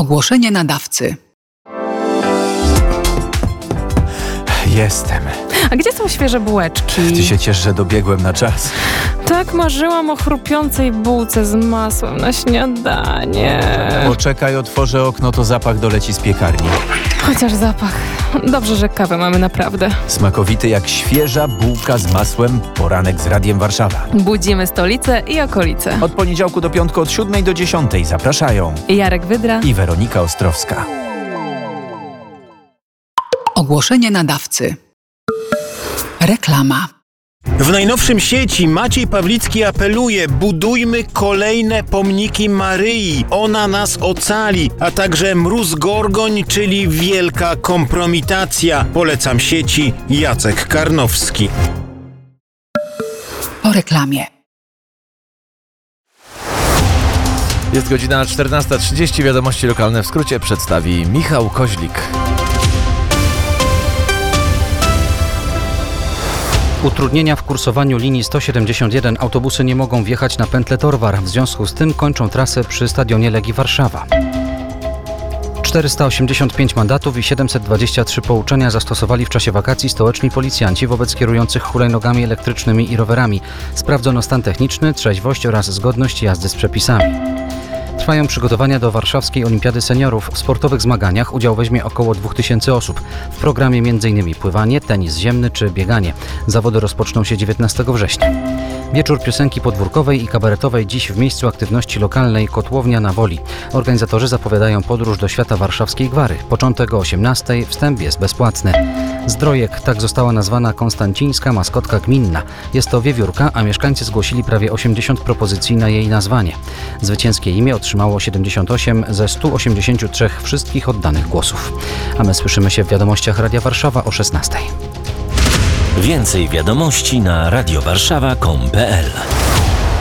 Ogłoszenie nadawcy. Jestem. A gdzie są świeże bułeczki? Ty się ciesz, że dobiegłem na czas. Tak marzyłam o chrupiącej bułce z masłem na śniadanie. Poczekaj, otworzę okno, to zapach doleci z piekarni. Chociaż zapach. Dobrze, że kawę mamy naprawdę. Smakowity jak świeża bułka z masłem. Poranek z Radiem Warszawa. Budzimy stolicę i okolice. Od poniedziałku do piątku od 7 do 10 zapraszają Jarek Wydra i Weronika Ostrowska. Ogłoszenie nadawcy. Reklama. W najnowszym sieci Maciej Pawlicki apeluje: budujmy kolejne pomniki Maryi. Ona nas ocali, a także Mróz Gorgoń, czyli wielka kompromitacja. Polecam sieci Jacek Karnowski. Po reklamie. Jest godzina 14:30. Wiadomości lokalne w skrócie przedstawi Michał Koźlik. Utrudnienia w kursowaniu linii 171. Autobusy nie mogą wjechać na pętlę Torwar. W związku z tym kończą trasę przy stadionie Legii Warszawa. 485 mandatów i 723 pouczenia zastosowali w czasie wakacji stołeczni policjanci wobec kierujących hulajnogami elektrycznymi i rowerami. Sprawdzono stan techniczny, trzeźwość oraz zgodność jazdy z przepisami. Trwają przygotowania do Warszawskiej Olimpiady Seniorów. W sportowych zmaganiach udział weźmie około 2000 osób. W programie m.in. pływanie, tenis ziemny czy bieganie. Zawody rozpoczną się 19 września. Wieczór piosenki podwórkowej i kabaretowej dziś w miejscu aktywności lokalnej Kotłownia na Woli. Organizatorzy zapowiadają podróż do świata warszawskiej gwary. Początek o 18:00, wstęp jest bezpłatny. Zdrojek, tak została nazwana konstancińska maskotka gminna. Jest to wiewiórka, a mieszkańcy zgłosili prawie 80 propozycji na jej nazwanie. Zwycięskie imię otrzymało 78 ze 183 wszystkich oddanych głosów. A my słyszymy się w wiadomościach Radia Warszawa o 16:00. Więcej wiadomości na radiowarszawa.com.pl